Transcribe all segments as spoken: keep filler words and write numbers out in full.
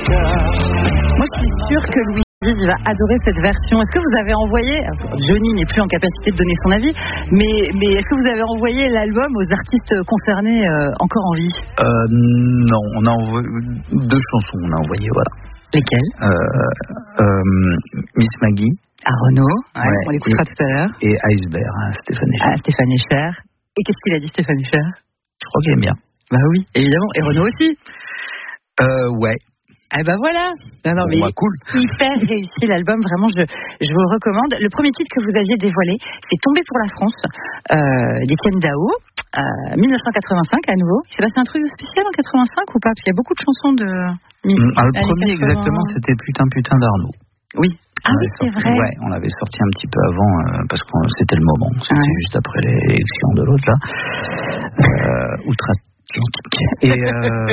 Moi, je suis sûre que Louis il va adorer cette version. Est-ce que vous avez envoyé, Johnny n'est plus en capacité de donner son avis, mais, mais est-ce que vous avez envoyé l'album aux artistes concernés euh, encore en vie? euh, Non, on a envoyé deux chansons, on a envoyé, voilà. Lesquelles? euh, euh, Miss Maggie. À Renaud, ouais, ouais, on l'écoutera et, tout à l'heure. Et Iceberg, hein, Stéphane Echer. Ah, Stéphane Echer. Et qu'est-ce qu'il a dit, Stéphane Echer? Je crois qu'il aime bien. Bah oui, évidemment. Et Renaud aussi. Euh, ouais. Eh ben voilà. Non, non, bon, mais bah, cool. Hyper réussi l'album, vraiment, je, je vous le recommande. Le premier titre que vous aviez dévoilé, c'est Tomber pour la France, euh, d'Étienne Dao, euh, dix-neuf cent quatre-vingt-cinq à nouveau. Il s'est passé un truc spécial en quatre-vingt-cinq ou pas? Parce qu'il y a beaucoup de chansons de. Mmh, ah, le premier quatre-vingts... exactement, c'était Putain Putain d'Arnaud. Oui. Ah oui, c'est sorti, vrai. Ouais, on l'avait sorti un petit peu avant euh, parce que c'était le moment. C'était ouais. juste après l'élection de l'autre là. Euh, outre-Atlantique. Et euh,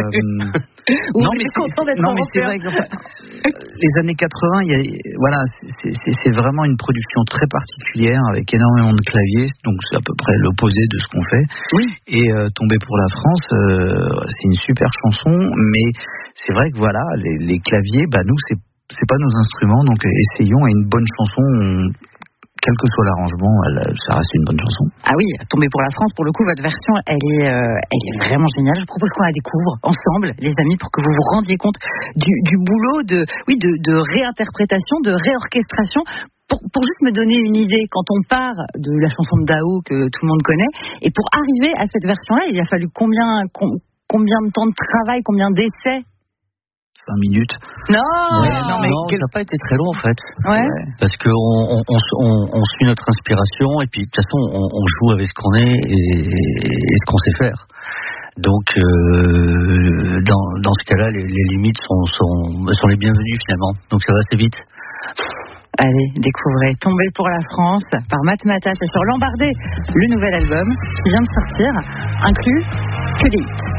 non mais content d'être non mais c'est vrai que enfin, les années quatre-vingts, il y a, voilà, c'est, c'est, c'est vraiment une production très particulière avec énormément de claviers, donc c'est à peu près l'opposé de ce qu'on fait. Oui. Et euh, Tomber pour la France, euh, c'est une super chanson, mais c'est vrai que voilà, les, les claviers, bah nous c'est c'est pas nos instruments, donc essayons. Et une bonne chanson, on, quel que soit l'arrangement, elle, ça reste une bonne chanson. Ah oui, Tomber pour la France, pour le coup, votre version, elle est, euh, elle est vraiment géniale. Je propose qu'on la découvre ensemble, les amis, pour que vous vous rendiez compte du, du boulot de, oui, de, de réinterprétation, de réorchestration. Pour, pour juste me donner une idée, quand on part de la chanson de Dao que tout le monde connaît, et pour arriver à cette version-là, il a fallu combien, com, combien de temps de travail, combien d'essais? cinq minutes. Non, ouais, non, mais non, quel... ça n'a pas été très long en fait. Ouais. Parce qu'on on, on, on, on suit notre inspiration et puis de toute façon on, on joue avec ce qu'on est et, et ce qu'on sait faire. Donc euh, dans, dans ce cas-là, les, les limites sont, sont, sont les bienvenues finalement. Donc ça va assez vite. Allez, découvrez Tomber pour la France par Matmatata sur Lambardé, le nouvel album qui vient de sortir, inclut que des hits.